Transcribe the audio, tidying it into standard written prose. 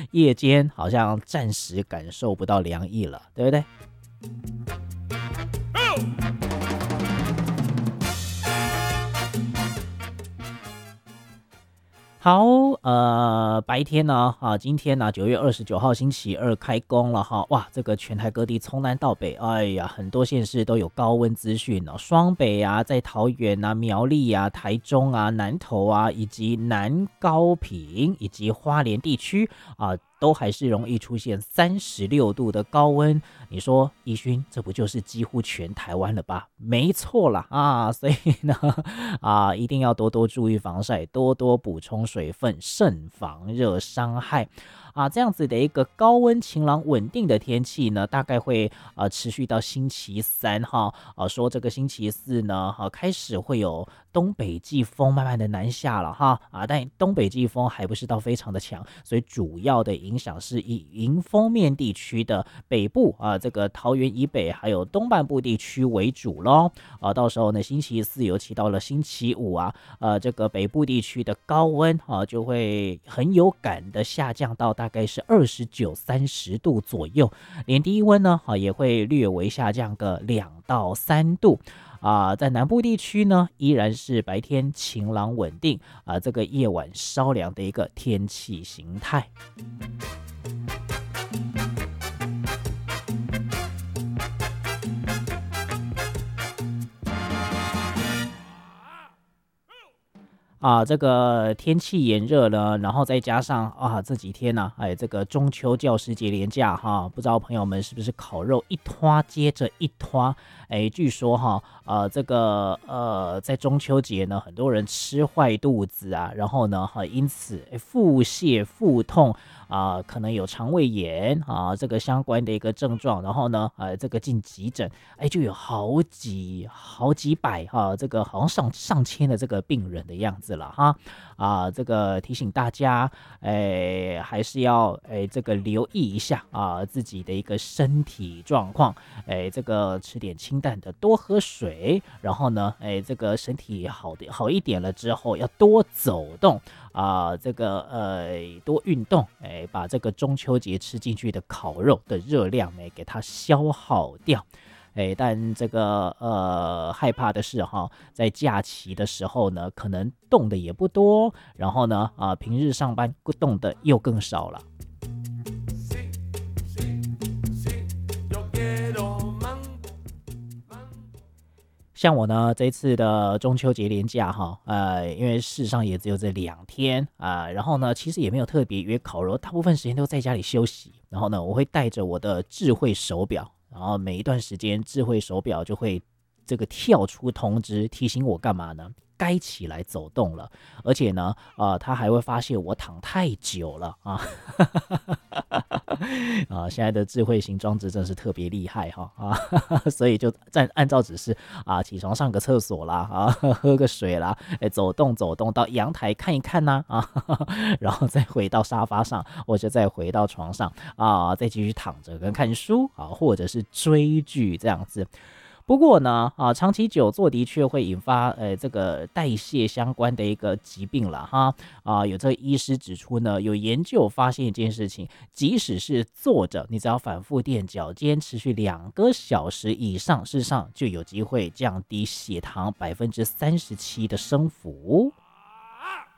夜间好像暂时感受不到凉意了，对不对？好，白天呢，今天呢9月29号星期二开工了哈，哇，这个全台各地从南到北，哎呀，很多县市都有高温资讯哦，双北啊，在桃园啊、苗栗啊、台中啊、南投啊，以及南高屏以及花莲地区啊。都还是容易出现36度的高温，你说宜勋，这不就是几乎全台湾了吧？没错啦啊，所以呢一定要多多注意防晒，多多补充水分，慎防热伤害。这样子的一个高温晴朗稳定的天气呢，大概会持续到星期三哈。说这个星期四呢，开始会有东北季风慢慢的南下了哈。但东北季风还不是到非常的强，所以主要的影响是以迎风面地区的北部这个桃园以北还有东半部地区为主咯。到时候呢，星期四尤其到了星期五这个北部地区的高温就会很有感的下降到大概是29、30度左右，连低温呢也会略微下降个2到3度。在南部地区呢，依然是白天晴朗稳定这个夜晚稍凉的一个天气形态。这个天气炎热呢，然后再加上这几天呢，这个中秋教师节连假哈，不知道朋友们是不是烤肉一拖接着一拖？据说这个在中秋节呢，很多人吃坏肚子然后呢因此腹泻腹痛可能有肠胃炎这个相关的一个症状，然后呢这个进急诊，就有好几百这个好像上千的这个病人的样子了哈这个提醒大家还是要这个留意一下自己的一个身体状况，这个吃点清淡的，多喝水，然后呢这个身体好一点了之后要多走动这个多运动，把这个中秋节吃进去的烤肉的热量给它消耗掉。但这个害怕的是在假期的时候呢，可能动的也不多，然后呢平日上班动的又更少了。像我呢，这次的中秋节连假因为事实上也只有这2天然后呢，其实也没有特别约烤肉，大部分时间都在家里休息。然后呢，我会带着我的智慧手表，然后每一段时间智慧手表就会这个跳出通知，提醒我干嘛呢？该起来走动了。而且呢他还会发现我躺太久了现在的智慧型装置真是特别厉害所以就按照指示起床上个厕所啦喝个水啦，走动到阳台看一看然后再回到沙发上，或者再回到床上再继续躺着跟看书或者是追剧这样子。不过呢长期久坐的确会引发这个代谢相关的一个疾病了有这个医师指出呢，有研究发现一件事情，即使是坐着，你只要反复垫脚尖持续2个小时以上，事实上就有机会降低血糖37%的升幅。